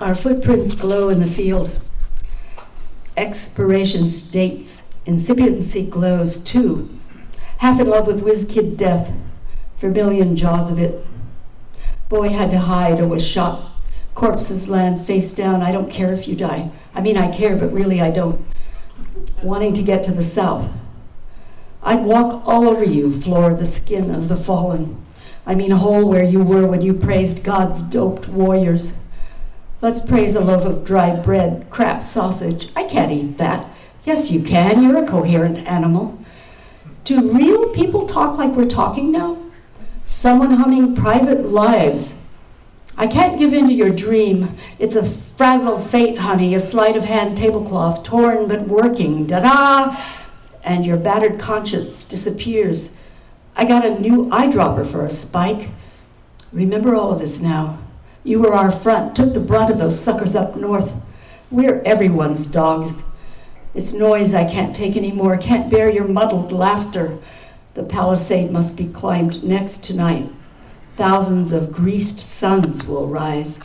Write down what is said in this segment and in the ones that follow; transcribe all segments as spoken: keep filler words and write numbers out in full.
Our footprints glow in the field. Expiration dates, incipiency glows too. Half in love with whiz-kid death, vermilion jaws of it. Boy had to hide or was shot. Corpses land face down. I don't care if you die. I mean, I care, but really I don't. Wanting to get to the south. I'd walk all over you, floor, the skin of the fallen. I mean, hole where you were when you praised God's doped warriors. Let's praise a loaf of dry bread, crap sausage. I can't eat that. Yes, you can. You're a coherent animal. Do real people talk like we're talking now? Someone humming private lives. I can't give in to your dream. It's a frazzled fate, honey, a sleight of hand tablecloth, torn but working. Da-da! And your battered conscience disappears. I got a new eyedropper for a spike. Remember all of this now. You were our front, took the brunt of those suckers up north. We're everyone's dogs. It's noise I can't take anymore, can't bear your muddled laughter. The palisade must be climbed next tonight. Thousands of greased suns will rise.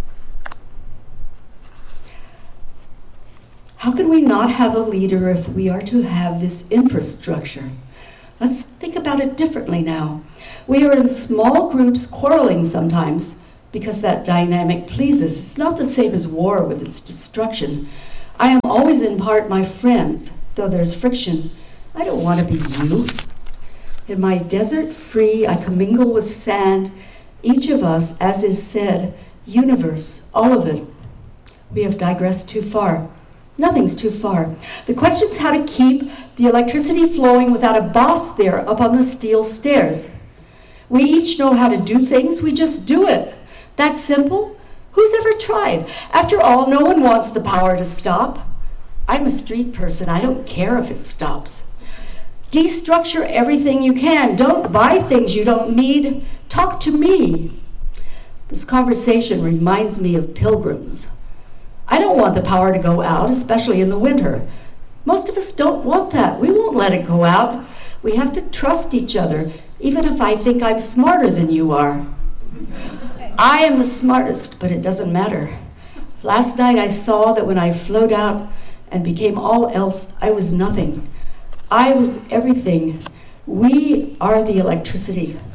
How can we not have a leader if we are to have this infrastructure? Let's think about it differently now. We are in small groups quarreling sometimes because that dynamic pleases. It's not the same as war with its destruction. I am always in part my friends, though there's friction. I don't want to be you. In my desert free, I commingle with sand, each of us, as is said, universe, all of it. We have digressed too far. Nothing's too far. The question's how to keep the electricity flowing without a boss there up on the steel stairs. We each know how to do things, we just do it. That's simple. Who's ever tried? After all, no one wants the power to stop. I'm a street person, I don't care if it stops. Destructure everything you can. Don't buy things you don't need. Talk to me. This conversation reminds me of pilgrims. I don't want the power to go out, especially in the winter. Most of us don't want that. We won't let it go out. We have to trust each other, even if I think I'm smarter than you are. I am the smartest, but it doesn't matter. Last night I saw that when I flowed out and became all else, I was nothing. I was everything. We are the electricity.